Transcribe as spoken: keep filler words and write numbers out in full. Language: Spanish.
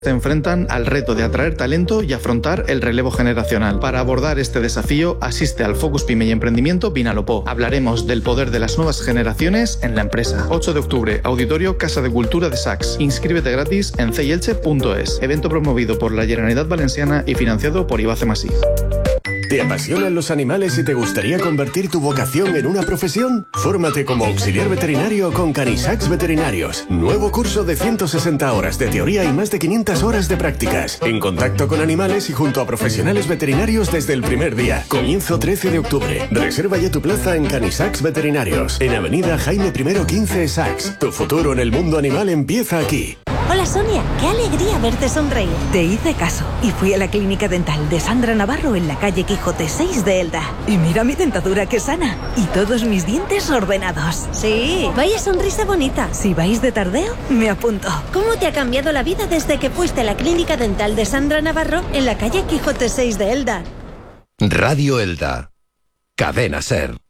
se enfrentan al reto de atraer talento y afrontar el relevo generacional. Para abordar este desafío, asiste al Focus Pyme y Emprendimiento Vinalopó. Hablaremos del poder de las nuevas generaciones en la empresa. ocho de octubre, Auditorio Casa de Cultura de Sacs. Inscríbete gratis en ceielche punto es. Evento promovido por la Generalitat Valenciana y financiado por Ibace Masif. ¿Te apasionan los animales y te gustaría convertir tu vocación en una profesión? Fórmate como auxiliar veterinario con Canisacs Veterinarios. Nuevo curso de ciento sesenta horas de teoría y más de quinientas horas de prácticas. En contacto con animales y junto a profesionales veterinarios desde el primer día. Comienzo trece de octubre. Reserva ya tu plaza en Canisacs Veterinarios. En Avenida Jaime I quince Sacs. Tu futuro en el mundo animal empieza aquí. Hola Sonia, qué alegría verte sonreír. Te hice caso y fui a la clínica dental de Sandra Navarro en la calle Quijote seis de Elda. Y mira mi dentadura que sana y todos mis dientes ordenados. Sí, vaya sonrisa bonita. Si vais de tardeo, me apunto. ¿Cómo te ha cambiado la vida desde que fuiste a la clínica dental de Sandra Navarro en la calle Quijote seis de Elda? Radio Elda. Cadena Ser.